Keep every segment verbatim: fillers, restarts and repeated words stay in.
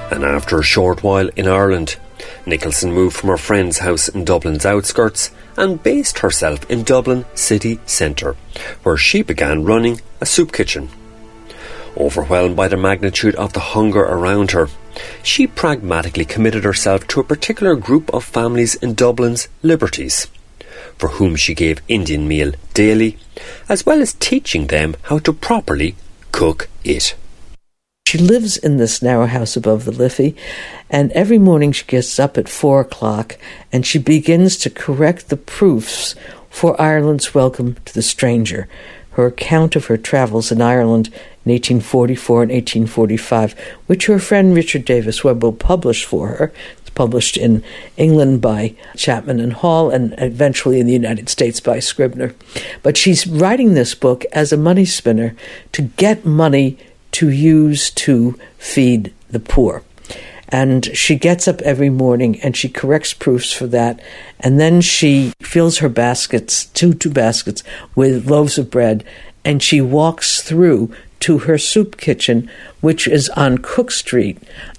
And after a short while in Ireland, Nicholson moved from her friend's house in Dublin's outskirts and based herself in Dublin city centre, where she began running a soup kitchen. Overwhelmed by the magnitude of the hunger around her, she pragmatically committed herself to a particular group of families in Dublin's Liberties, for whom she gave Indian meal daily, as well as teaching them how to properly cook it. She lives in this narrow house above the Liffey, and every morning she gets up at four o'clock and she begins to correct the proofs for Ireland's Welcome to the Stranger, her account of her travels in Ireland in eighteen forty-four and eighteen forty-five, which her friend Richard Davis Webber published for her. It's published in England by Chapman and Hall and eventually in the United States by Scribner. But she's writing this book as a money spinner to get money to use to feed the poor. And she gets up every morning and she corrects proofs for that. And then she fills her baskets, two, two baskets, with loaves of bread. And she walks through to her soup kitchen, which is on Cook Street,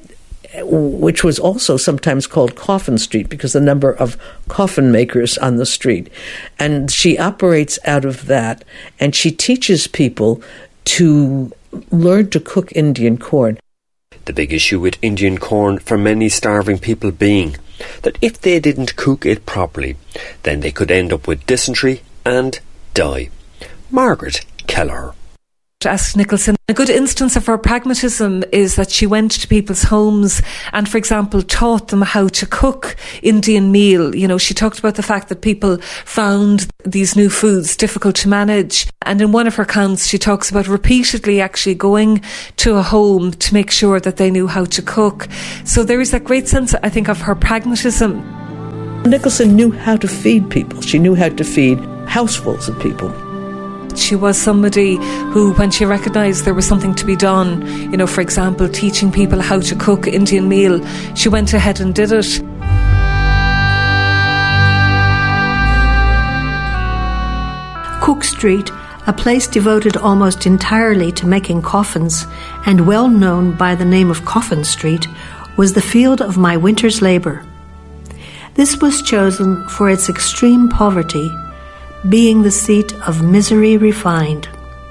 which was also sometimes called Coffin Street because the number of coffin makers on the street. And she operates out of that. And she teaches people to learn to cook Indian corn. The big issue with Indian corn for many starving people being that if they didn't cook it properly, then they could end up with dysentery and die. Margaret Kelleher. Asked Nicholson. A good instance of her pragmatism is that she went to people's homes and, for example, taught them how to cook Indian meal. You know, she talked about the fact that people found these new foods difficult to manage. And in one of her accounts, she talks about repeatedly actually going to a home to make sure that they knew how to cook. So there is that great sense, I think, of her pragmatism. Nicholson knew how to feed people. She knew how to feed housefuls of people. She was somebody who, when she recognised there was something to be done, you know, for example, teaching people how to cook Indian meal, she went ahead and did it. Cook Street, a place devoted almost entirely to making coffins and well known by the name of Coffin Street, was the field of my winter's labour. This was chosen for its extreme poverty, being the seat of misery refined.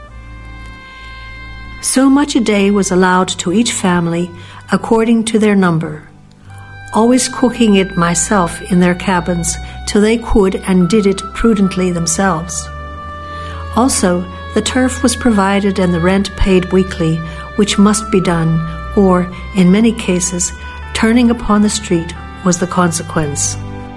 So much a day was allowed to each family according to their number, always cooking it myself in their cabins till they could and did it prudently themselves. Also, the turf was provided and the rent paid weekly, which must be done, or, in many cases, turning upon the street was the consequence.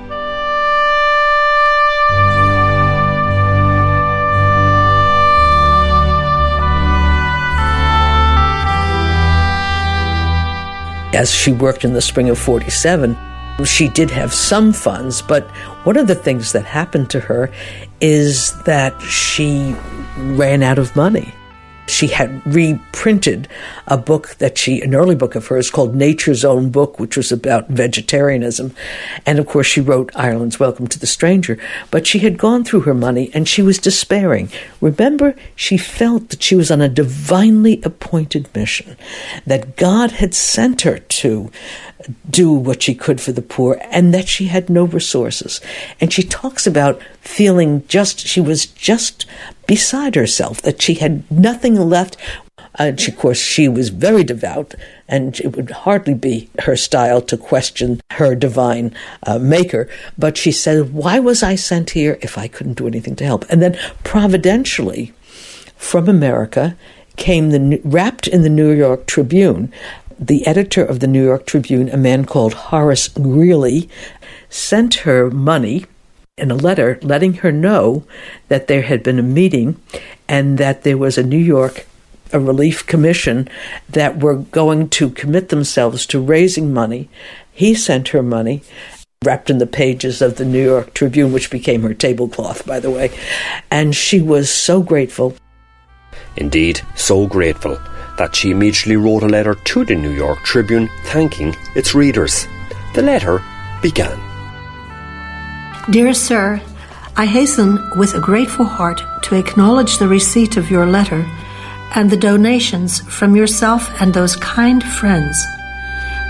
As she worked in the spring of forty-seven, she did have some funds, but one of the things that happened to her is that she ran out of money. She had reprinted a book that she, an early book of hers called Nature's Own Book, which was about vegetarianism. And of course she wrote Ireland's Welcome to the Stranger. But she had gone through her money and she was despairing. Remember, she felt that she was on a divinely appointed mission, that God had sent her to do what she could for the poor and that she had no resources. And she talks about feeling just, she was just beside herself, that she had nothing left. And she, of course, she was very devout, and it would hardly be her style to question her divine uh, maker. But she said, why was I sent here if I couldn't do anything to help? And then providentially, from America, came, the wrapped in the New York Tribune, the editor of the New York Tribune, a man called Horace Greeley, sent her money in a letter letting her know that there had been a meeting and that there was a New York a relief commission that were going to commit themselves to raising money. He sent her money, wrapped in the pages of the New York Tribune, which became her tablecloth, by the way, and she was so grateful. Indeed, so grateful that she immediately wrote a letter to the New York Tribune thanking its readers. The letter began. Dear Sir, I hasten with a grateful heart to acknowledge the receipt of your letter and the donations from yourself and those kind friends.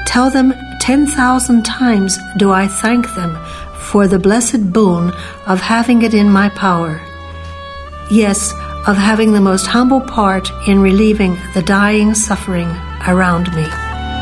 Tell them ten thousand times do I thank them for the blessed boon of having it in my power. Yes, of having the most humble part in relieving the dying suffering around me.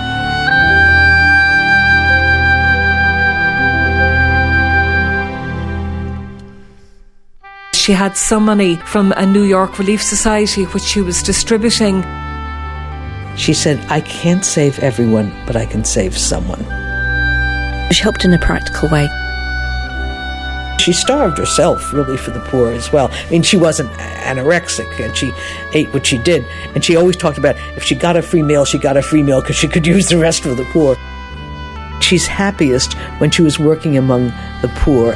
She had some money from a New York Relief Society which she was distributing. She said, I can't save everyone, but I can save someone. She helped in a practical way. She starved herself, really, for the poor as well. I mean, she wasn't anorexic, and she ate what she did. And she always talked about if she got a free meal, she got a free meal because she could use the rest for the poor. She's happiest when she was working among the poor.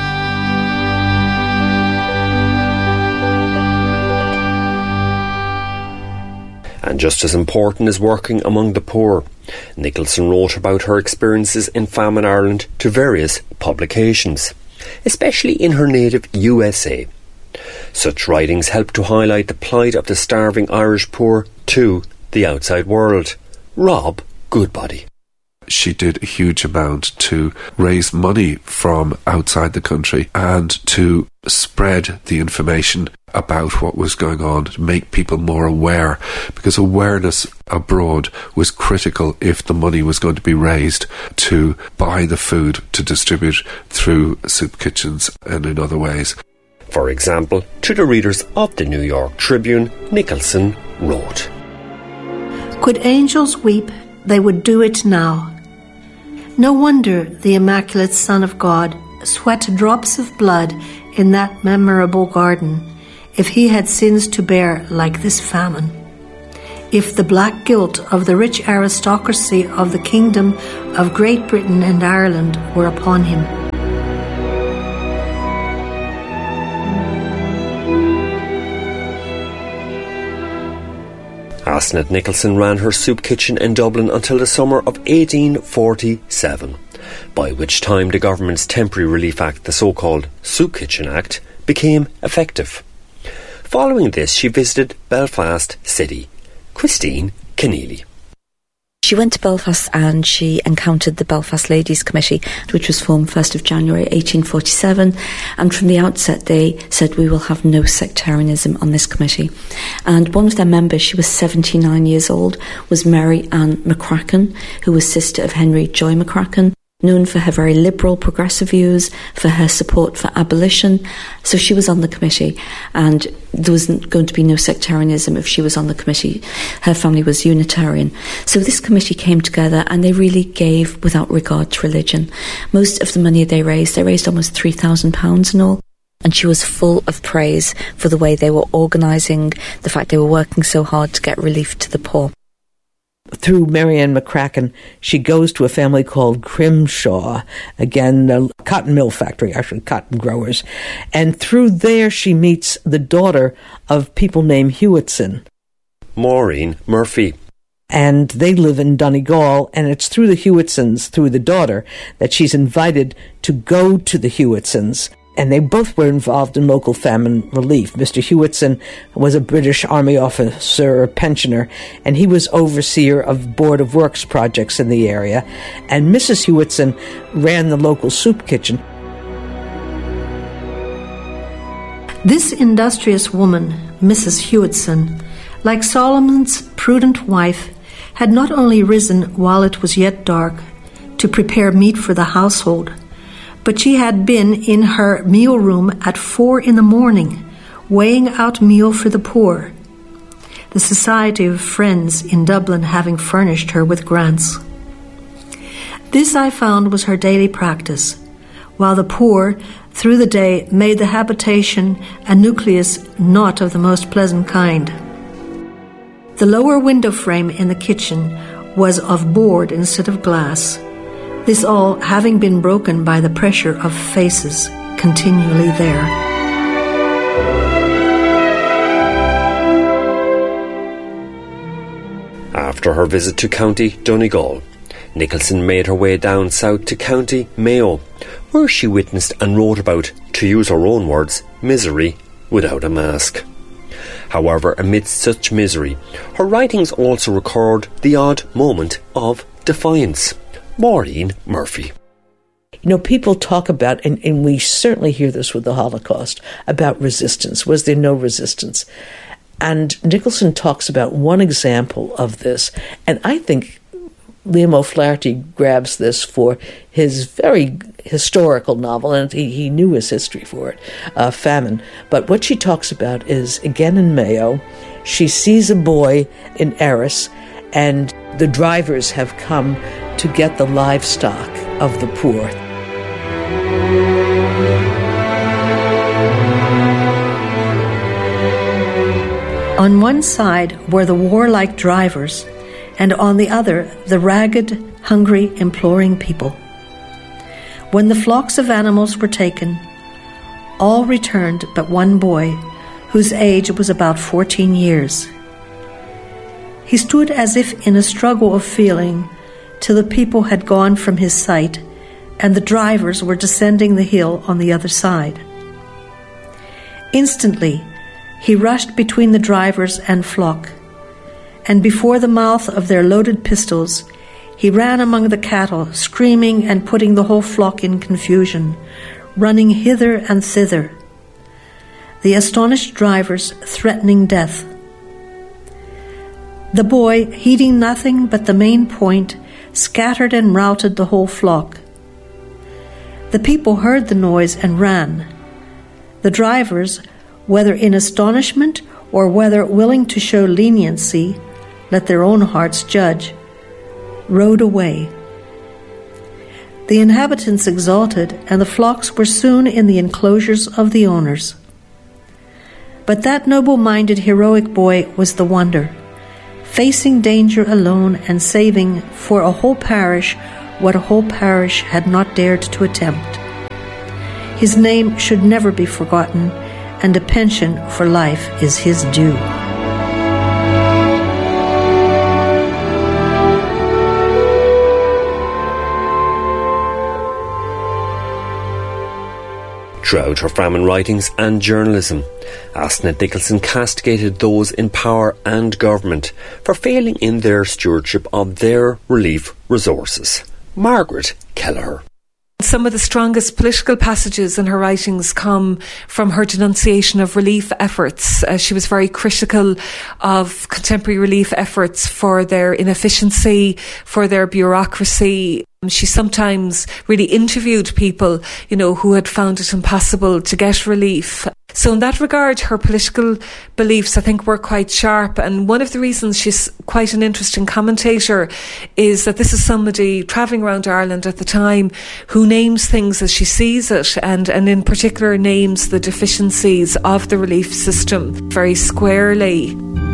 And just as important as working among the poor, Nicholson wrote about her experiences in famine Ireland to various publications, especially in her native U S A. Such writings helped to highlight the plight of the starving Irish poor to the outside world. Rob Goodbody. She did a huge amount to raise money from outside the country and to spread the information about what was going on, to make people more aware, because awareness abroad was critical if the money was going to be raised to buy the food to distribute through soup kitchens and in other ways. For example, to the readers of the New York Tribune, Nicholson wrote, Could angels weep, they would do it now. No wonder the Immaculate Son of God sweat drops of blood in that memorable garden, if he had sins to bear like this famine. If the black guilt of the rich aristocracy of the Kingdom of Great Britain and Ireland were upon him. Asenath Nicholson ran her soup kitchen in Dublin until the summer of eighteen forty-seven, by which time the government's Temporary Relief Act, the so-called Soup Kitchen Act, became effective. Following this, she visited Belfast City. Christine Keneally. She went to Belfast and she encountered the Belfast Ladies Committee, which was formed first of January eighteen forty-seven, and from the outset they said we will have no sectarianism on this committee. And one of their members, she was seventy-nine years old, was Mary Ann McCracken, who was sister of Henry Joy McCracken, known for her very liberal, progressive views, for her support for abolition. So she was on the committee, and there was going to be no sectarianism if she was on the committee. Her family was Unitarian. So this committee came together and they really gave without regard to religion. Most of the money they raised, they raised almost three thousand pounds in all. And she was full of praise for the way they were organising, the fact they were working so hard to get relief to the poor. Through Mary Ann McCracken, she goes to a family called Grimshaw, again, a cotton mill factory, actually cotton growers. And through there she meets the daughter of people named Hewitson. Maureen Murphy. And they live in Donegal, and it's through the Hewitsons, through the daughter, that she's invited to go to the Hewitsons. And they both were involved in local famine relief. Mister Hewitson was a British Army officer or pensioner, and he was overseer of Board of Works projects in the area. And Missus Hewitson ran the local soup kitchen. This industrious woman, Missus Hewitson, like Solomon's prudent wife, had not only risen while it was yet dark to prepare meat for the household, but she had been in her meal room at four in the morning, weighing out meal for the poor, the Society of Friends in Dublin having furnished her with grants. This, I found, was her daily practice, while the poor, through the day, made the habitation a nucleus not of the most pleasant kind. The lower window frame in the kitchen was of board instead of glass, this all having been broken by the pressure of faces continually there. After her visit to County Donegal, Nicholson made her way down south to County Mayo, where she witnessed and wrote about, to use her own words, misery without a mask. However, amidst such misery, her writings also record the odd moment of defiance. Maureen Murphy. You know, people talk about, and, and we certainly hear this with the Holocaust, about resistance. Was there no resistance? And Nicholson talks about one example of this, and I think Liam O'Flaherty grabs this for his very historical novel, and he, he knew his history for it, uh, Famine. But what she talks about is, again in Mayo, she sees a boy in Erris, and the drivers have come to get the livestock of the poor. On one side were the warlike drivers, and on the other the ragged, hungry, imploring people. When the flocks of animals were taken, all returned but one boy, whose age was about fourteen years. He stood as if in a struggle of feeling, till the people had gone from his sight, and the drivers were descending the hill on the other side. Instantly, he rushed between the drivers and flock, and before the mouth of their loaded pistols, he ran among the cattle, screaming and putting the whole flock in confusion, running hither and thither, the astonished drivers threatening death. The boy, heeding nothing but the main point, scattered and routed the whole flock. The people heard the noise and ran. The drivers, whether in astonishment or whether willing to show leniency, let their own hearts judge, rode away. The inhabitants exulted, and the flocks were soon in the enclosures of the owners. But that noble-minded, heroic boy was the wonder, facing danger alone and saving for a whole parish what a whole parish had not dared to attempt. His name should never be forgotten, and a pension for life is his due. Throughout her famine writings and journalism, Asenath Nicholson castigated those in power and government for failing in their stewardship of their relief resources. Margaret Kelleher. Some of the strongest political passages in her writings come from her denunciation of relief efforts. Uh, she was very critical of contemporary relief efforts for their inefficiency, for their bureaucracy. She sometimes really interviewed people, you know, who had found it impossible to get relief. So in that regard, her political beliefs, I think, were quite sharp. And one of the reasons she's quite an interesting commentator is that this is somebody travelling around Ireland at the time who names things as she sees it, and, and in particular names the deficiencies of the relief system very squarely.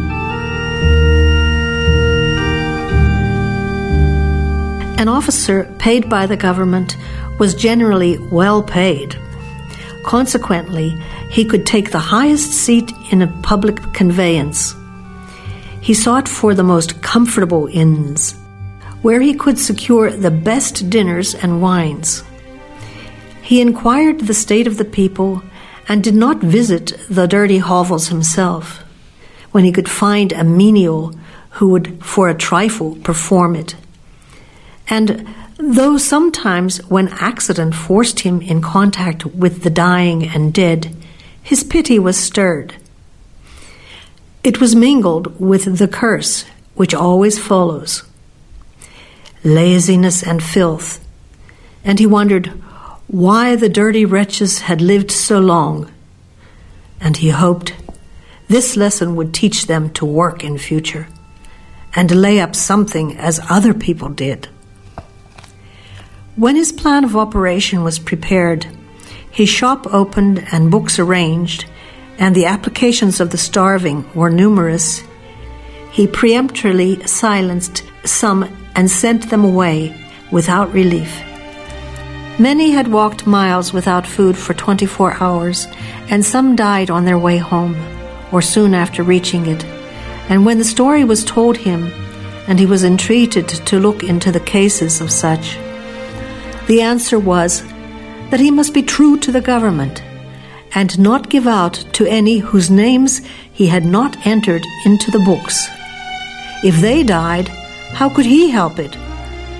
An officer paid by the government was generally well paid. Consequently, he could take the highest seat in a public conveyance. He sought for the most comfortable inns, where he could secure the best dinners and wines. He inquired the state of the people and did not visit the dirty hovels himself, when he could find a menial who would, for a trifle, perform it. And though sometimes when accident forced him in contact with the dying and dead, his pity was stirred. It was mingled with the curse which always follows, laziness and filth, and he wondered why the dirty wretches had lived so long, and he hoped this lesson would teach them to work in future and lay up something as other people did. When his plan of operation was prepared, his shop opened and books arranged, and the applications of the starving were numerous, he peremptorily silenced some and sent them away without relief. Many had walked miles without food for twenty-four hours, and some died on their way home, or soon after reaching it. And when the story was told him, and he was entreated to look into the cases of such, the answer was that he must be true to the government and not give out to any whose names he had not entered into the books. If they died, how could he help it?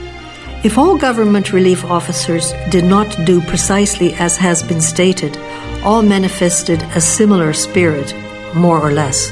If all government relief officers did not do precisely as has been stated, all manifested a similar spirit, more or less.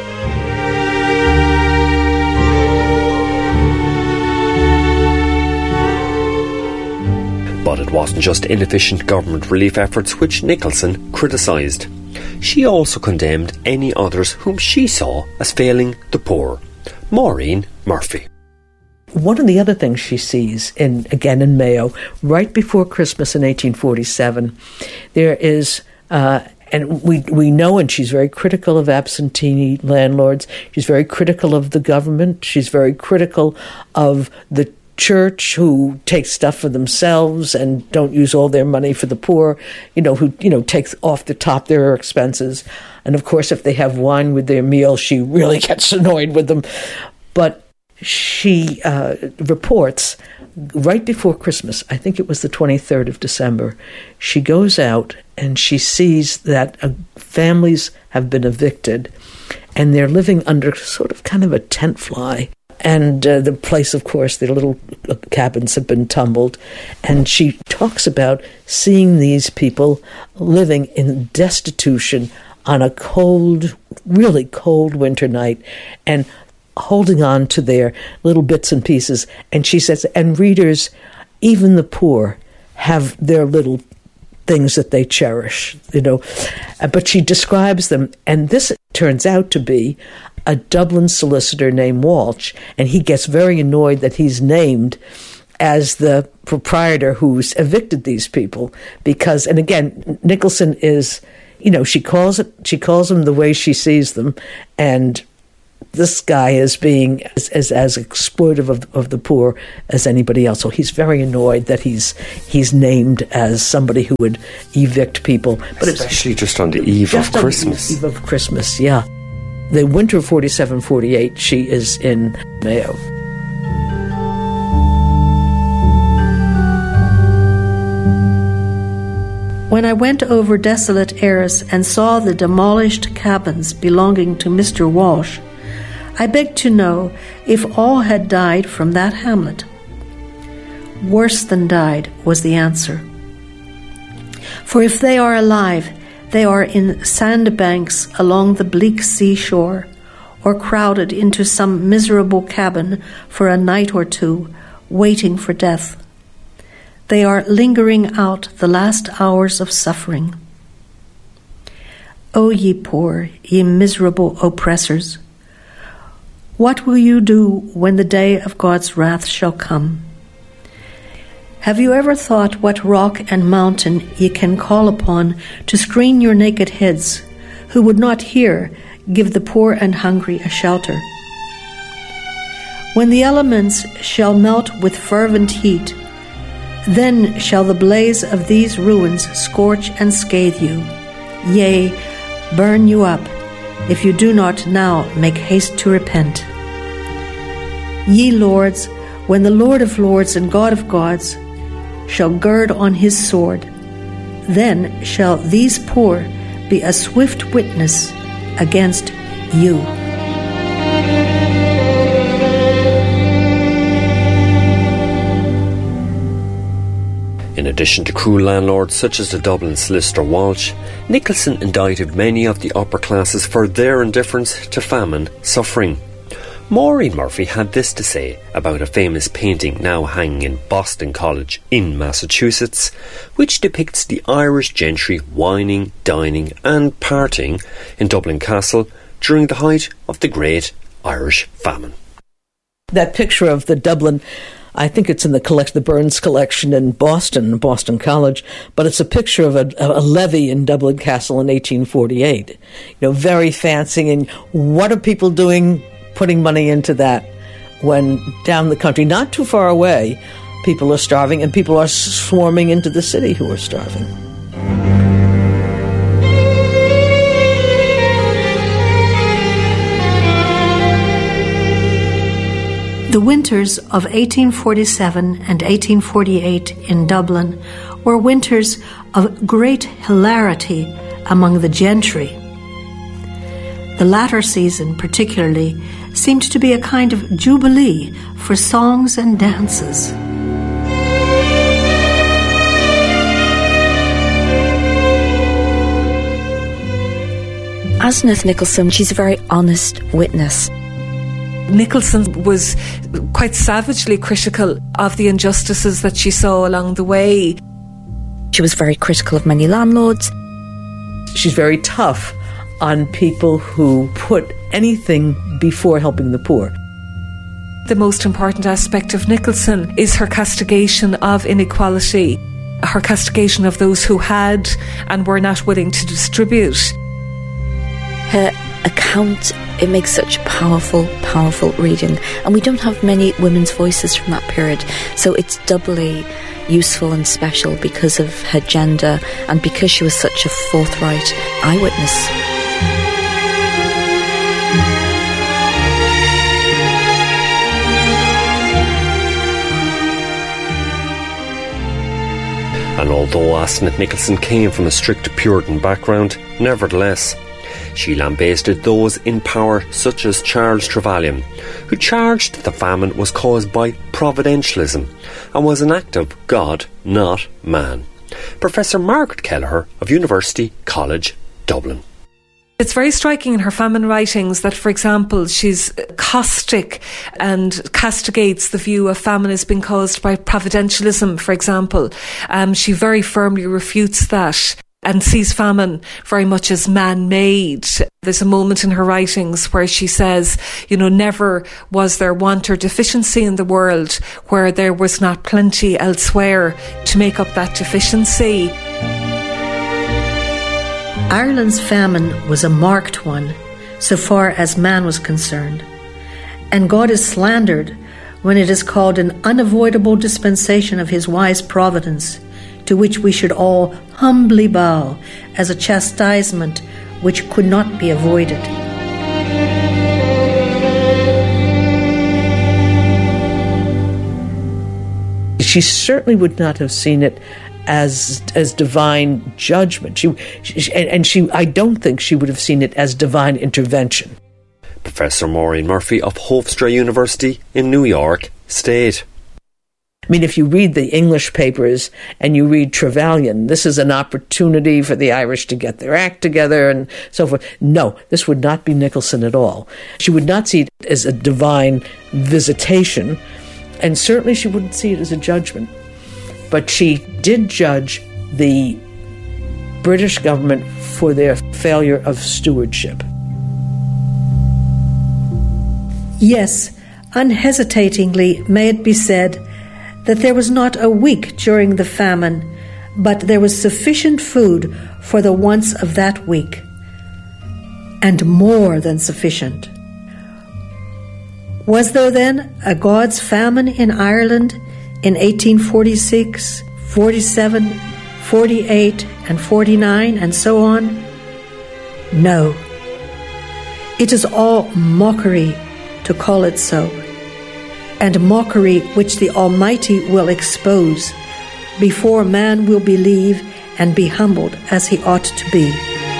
But it wasn't just inefficient government relief efforts which Nicholson criticised. She also condemned any others whom she saw as failing the poor. Maureen Murphy. One of the other things she sees, in again in Mayo, right before Christmas in eighteen forty-seven, there is, uh, and we we know, and she's very critical of absentee landlords, she's very critical of the government, she's very critical of the church who take stuff for themselves and don't use all their money for the poor, you know, who, you know, takes off the top their expenses. And of course, if they have wine with their meal, she really gets annoyed with them. But she uh, reports right before Christmas, I think it was the twenty-third of December, she goes out and she sees that uh, families have been evicted and they're living under sort of kind of a tent fly. And uh, the place, of course, their little cabins have been tumbled. And she talks about seeing these people living in destitution on a cold, really cold winter night and holding on to their little bits and pieces. And she says, and readers, even the poor, have their little things that they cherish, you know. But she describes them, and this turns out to be a Dublin solicitor named Walsh, and he gets very annoyed that he's named as the proprietor who's evicted these people because, and again, Nicholson is, you know, she calls it, she calls them the way she sees them, and this guy is being as as, as exploitive of, of the poor as anybody else. So he's very annoyed that he's he's named as somebody who would evict people, but especially it's just on the eve of Christmas. Eve of Christmas, yeah. The winter of forty-seven forty-eight, she is in Mayo. When I went over desolate Erris and saw the demolished cabins belonging to Mister Walsh, I begged to know if all had died from that hamlet. Worse than died was the answer. For if they are alive, they are in sandbanks along the bleak seashore, or crowded into some miserable cabin for a night or two, waiting for death. They are lingering out the last hours of suffering. O ye poor, ye miserable oppressors, what will you do when the day of God's wrath shall come? Have you ever thought what rock and mountain ye can call upon to screen your naked heads, who would not here give the poor and hungry a shelter? When the elements shall melt with fervent heat, then shall the blaze of these ruins scorch and scathe you, yea, burn you up, if you do not now make haste to repent. Ye lords, when the Lord of lords and God of gods shall gird on his sword, then shall these poor be a swift witness against you. In addition to cruel landlords such as the Dublin solicitor Walsh, Nicholson indicted many of the upper classes for their indifference to famine suffering. Maureen Murphy had this to say about a famous painting now hanging in Boston College in Massachusetts, which depicts the Irish gentry wining, dining and partying in Dublin Castle during the height of the Great Irish Famine. That picture of the Dublin, I think it's in the collection, the Burns collection in Boston, Boston College, but it's a picture of a, a levee in Dublin Castle in eighteen forty-eight. You know, very fancy. And what are people doing, putting money into that, when down the country, not too far away, people are starving and people are swarming into the city who are starving? The winters of eighteen forty-seven and eighteen forty-eight in Dublin were winters of great hilarity among the gentry. The latter season, particularly, seemed to be a kind of jubilee for songs and dances. Asnath Nicholson, she's a very honest witness. Nicholson was quite savagely critical of the injustices that she saw along the way. She was very critical of many landlords. She's very tough on people who put anything before helping the poor. The most important aspect of Nicholson is her castigation of inequality, her castigation of those who had and were not willing to distribute. Her account, it makes such powerful, powerful reading. And we don't have many women's voices from that period, so it's doubly useful and special because of her gender and because she was such a forthright eyewitness. And although Asnath Nicholson came from a strict Puritan background, nevertheless, she lambasted those in power such as Charles Trevelyan, who charged that the famine was caused by providentialism and was an act of God, not man. Professor Margaret Kelleher of University College Dublin. It's very striking in her famine writings that, for example, she's caustic and castigates the view of famine as being caused by providentialism, for example. Um, she very firmly refutes that and sees famine very much as man-made. There's a moment in her writings where she says, you know, never was there want or deficiency in the world where there was not plenty elsewhere to make up that deficiency. Ireland's famine was a marked one, so far as man was concerned. And God is slandered when it is called an unavoidable dispensation of his wise providence, to which we should all humbly bow as a chastisement which could not be avoided. She certainly would not have seen it as as divine judgment. She, she and she I don't think she would have seen it as divine intervention. Professor Maureen Murphy of Hofstra University in New York State. I mean, if you read the English papers and you read Trevelyan, this is an opportunity for the Irish to get their act together and so forth. No, this would not be Nicholson at all. She would not see it as a divine visitation, and certainly she wouldn't see it as a judgment. But she did judge the British government for their failure of stewardship. Yes, unhesitatingly may it be said that there was not a week during the famine, but there was sufficient food for the wants of that week, and more than sufficient. Was there then a God's famine in Ireland in eighteen forty-six, forty-seven, forty-eight, and forty-nine, and so on? No. It is all mockery to call it so, and mockery which the Almighty will expose before man will believe and be humbled as he ought to be.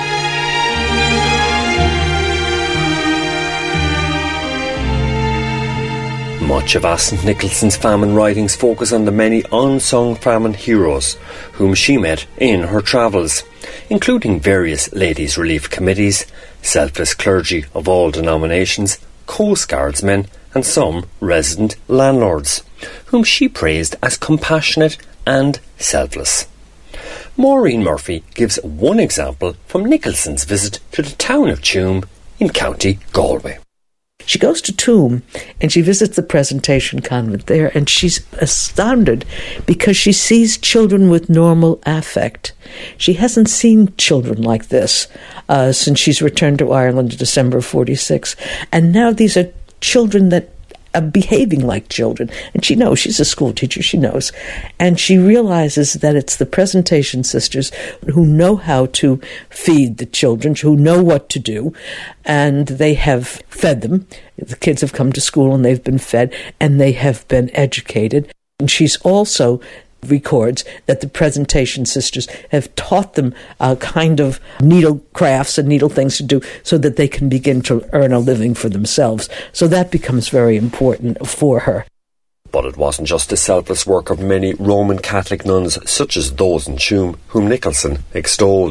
Much of Asnath Nicholson's famine writings focus on the many unsung famine heroes whom she met in her travels, including various ladies' relief committees, selfless clergy of all denominations, coastguardsmen and some resident landlords, whom she praised as compassionate and selfless. Maureen Murphy gives one example from Nicholson's visit to the town of Tuam in County Galway. She goes to Tuam and she visits the Presentation Convent there, and she's astounded because she sees children with normal affect. She hasn't seen children like this uh, since she's returned to Ireland in December of forty-six. And now these are children that are behaving like children. And she knows, she's a school teacher, she knows. And she realizes that it's the Presentation Sisters who know how to feed the children, who know what to do. And they have fed them. The kids have come to school and they've been fed and they have been educated. And she's also records that the Presentation Sisters have taught them a kind of needle crafts and needle things to do so that they can begin to earn a living for themselves. So that becomes very important for her. But it wasn't just the selfless work of many Roman Catholic nuns such as those in Tuam whom Nicholson extolled.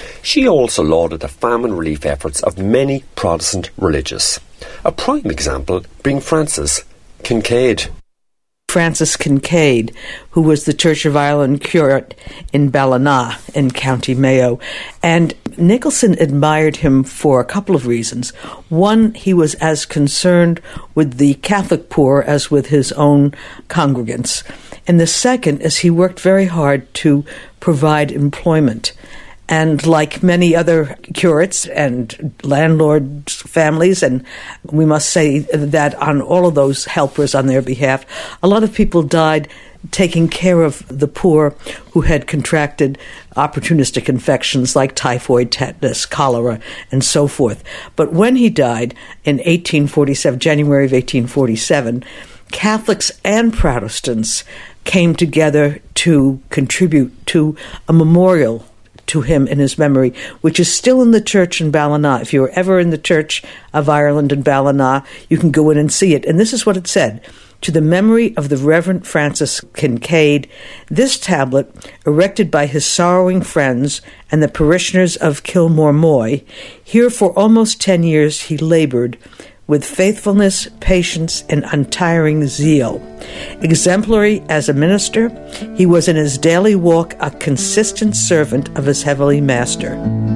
She also lauded the famine relief efforts of many Protestant religious. A prime example being Frances Kincaid. Francis Kincaid, who was the Church of Ireland curate in Ballina in County Mayo. And Nicholson admired him for a couple of reasons. One, he was as concerned with the Catholic poor as with his own congregants. And the second is he worked very hard to provide employment. And like many other curates and landlords' families, and we must say that on all of those helpers on their behalf, a lot of people died taking care of the poor who had contracted opportunistic infections like typhoid, tetanus, cholera, and so forth. But when he died in eighteen forty-seven, January of eighteen forty-seven, Catholics and Protestants came together to contribute to a memorial to him in his memory, which is still in the church in Ballina. If you were ever in the Church of Ireland in Ballina, you can go in and see it. And this is what it said. To the memory of the Reverend Francis Kincaid, this tablet, erected by his sorrowing friends and the parishioners of Kilmore Moy, here for almost ten years he labored with faithfulness, patience, and untiring zeal. Exemplary as a minister, he was in his daily walk a consistent servant of his heavenly master.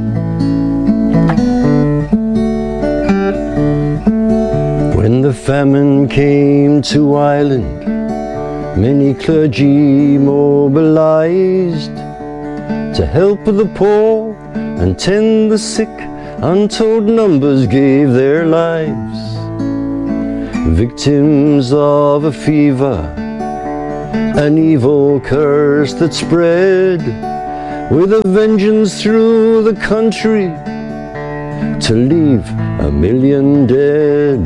When the famine came to Ireland, many clergy mobilized to help the poor and tend the sick. Untold numbers gave their lives, victims of a fever, an evil curse that spread with a vengeance through the country to leave a million dead.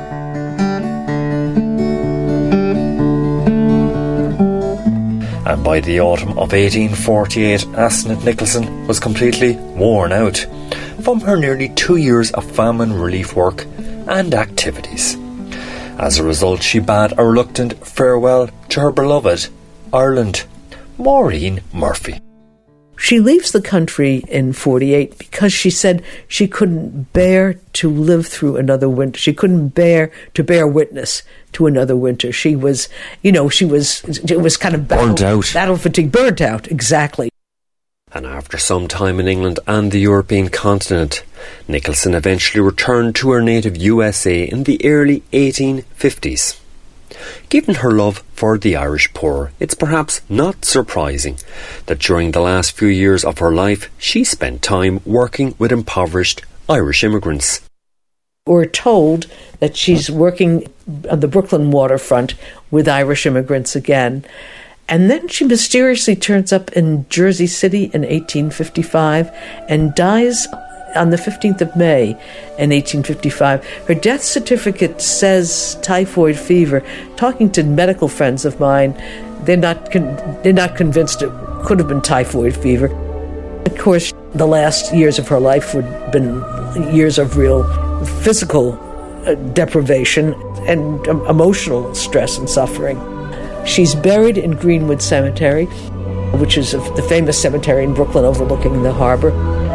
And by the autumn of eighteen forty-eight, Asenath Nicholson was completely worn out from her nearly two years of famine relief work and activities. As a result, she bade a reluctant farewell to her beloved Ireland. Maureen Murphy. She leaves the country in forty-eight because she said she couldn't bear to live through another winter. She couldn't bear to bear witness to another winter. She was, you know, she was, it was kind of battle, burnt out. Battle fatigue, burnt out, exactly. And after some time in England and the European continent, Nicholson eventually returned to her native U S A in the early eighteen fifties. Given her love for the Irish poor, it's perhaps not surprising that during the last few years of her life, she spent time working with impoverished Irish immigrants. We're told that she's working on the Brooklyn waterfront with Irish immigrants again. And then she mysteriously turns up in Jersey City in eighteen fifty-five and dies on the fifteenth of May in eighteen fifty-five. Her death certificate says typhoid fever. Talking to medical friends of mine, they're not con- they're not convinced it could have been typhoid fever. Of course, the last years of her life would have been years of real physical uh, deprivation and um, emotional stress and suffering. She's buried in Greenwood Cemetery, which is the famous cemetery in Brooklyn overlooking the harbor.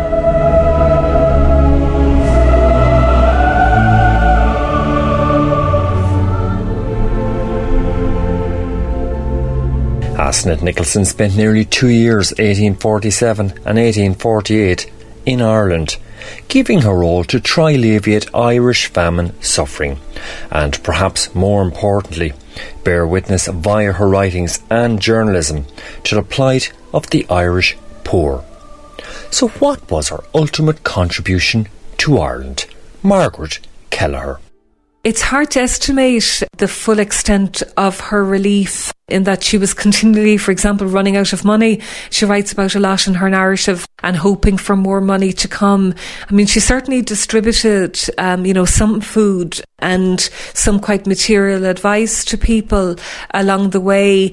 Asenath Nicholson spent nearly two years, eighteen forty-seven and eighteen forty-eight, in Ireland, giving her all to try alleviate Irish famine suffering, and perhaps more importantly, bear witness via her writings and journalism to the plight of the Irish poor. So what was her ultimate contribution to Ireland? Margaret Kelleher. It's hard to estimate the full extent of her relief in that she was continually, for example, running out of money. She writes about a lot in her narrative and hoping for more money to come. I mean, she certainly distributed, um, you know, some food and some quite material advice to people along the way.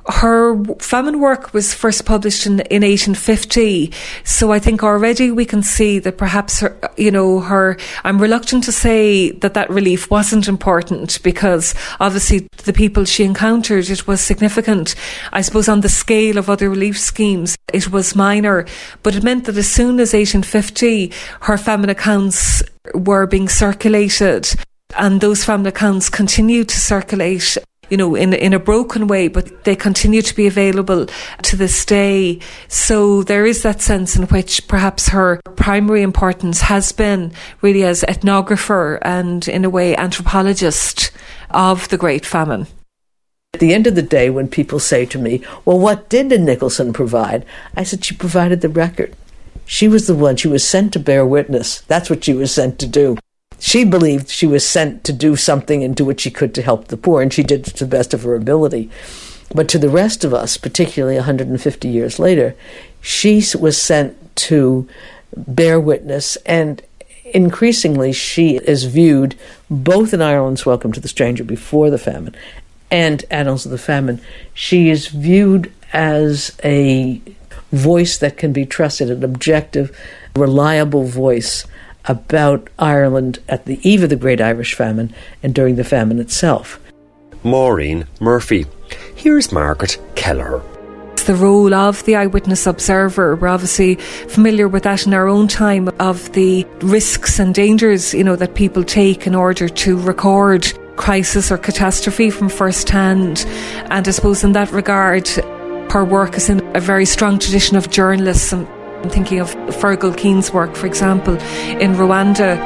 Her famine work was first published in, in eighteen fifty, so I think already we can see that perhaps her, you know, her, I'm reluctant to say that that relief wasn't important, because obviously the people she encountered, it was significant. I suppose on the scale of other relief schemes, it was minor, but it meant that as soon as eighteen fifty, her famine accounts were being circulated, and those famine accounts continued to circulate, you know, in in a broken way, but they continue to be available to this day. So there is that sense in which perhaps her primary importance has been really as ethnographer and, in a way, anthropologist of the Great Famine. At the end of the day, when people say to me, well, what did Nicholson provide? I said, she provided the record. She was the one. She was sent to bear witness. That's what she was sent to do. She believed she was sent to do something and do what she could to help the poor, and she did it to the best of her ability. But to the rest of us, particularly one hundred fifty years later, she was sent to bear witness, and increasingly she is viewed, both in Ireland's Welcome to the Stranger before the famine and Annals of the Famine, she is viewed as a voice that can be trusted, an objective, reliable voice about Ireland at the eve of the Great Irish Famine and during the famine itself. Maureen Murphy. Here's Margaret Kelleher. The role of the eyewitness observer, we're obviously familiar with that in our own time, of the risks and dangers, you know, that people take in order to record crisis or catastrophe from first hand. And I suppose in that regard, her work is in a very strong tradition of journalism. I'm thinking of Fergal Keane's work, for example, in Rwanda.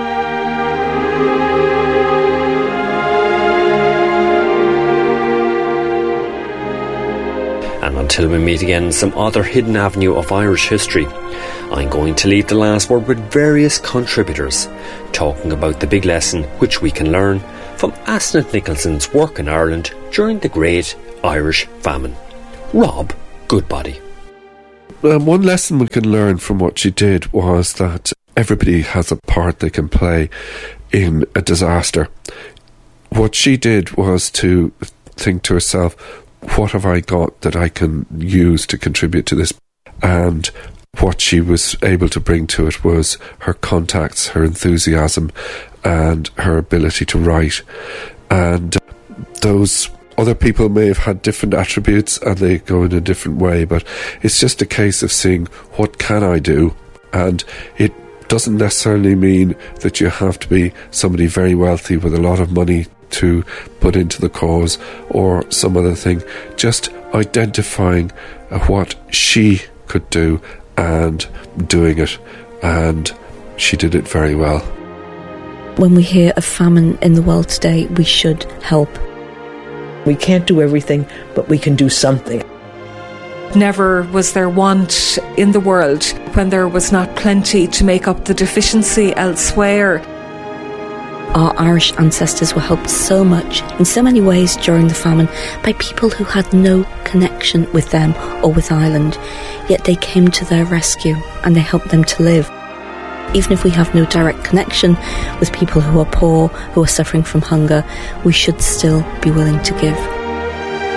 And until we meet again in some other hidden avenue of Irish history, I'm going to leave the last word with various contributors, talking about the big lesson which we can learn from Aisling Nicholson's work in Ireland during the Great Irish Famine. Rob Goodbody. Um, one lesson we can learn from what she did was that everybody has a part they can play in a disaster. What she did was to think to herself, what have I got that I can use to contribute to this? And what she was able to bring to it was her contacts, her enthusiasm, and her ability to write. And those other people may have had different attributes and they go in a different way, but it's just a case of seeing what can I do. And it doesn't necessarily mean that you have to be somebody very wealthy with a lot of money to put into the cause or some other thing. Just identifying what she could do and doing it, and she did it very well. When we hear of famine in the world today, we should help. We can't do everything, but we can do something. Never was there want in the world when there was not plenty to make up the deficiency elsewhere. Our Irish ancestors were helped so much, in so many ways during the famine, by people who had no connection with them or with Ireland, yet they came to their rescue and they helped them to live. Even if we have no direct connection with people who are poor, who are suffering from hunger, we should still be willing to give.